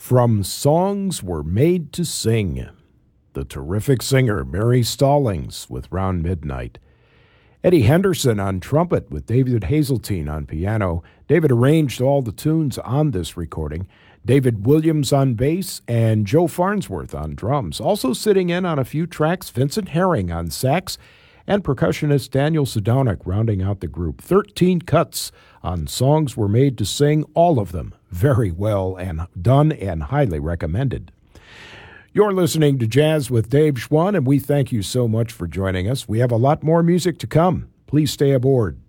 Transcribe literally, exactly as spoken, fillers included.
From Songs Were Made to Sing, the terrific singer Mary Stallings with Round Midnight. Eddie Henderson on trumpet with David Hazeltine on piano. David arranged all the tunes on this recording. David Williams on bass and Joe Farnsworth on drums. Also sitting in on a few tracks, Vincent Herring on sax and percussionist Daniel Sadownik rounding out the group. Thirteen cuts on Songs Were Made to Sing, all of them very well and done and highly recommended. You're listening to Jazz with Dave Schwann, and we thank you so much for joining us. We have a lot more music to come. Please stay aboard.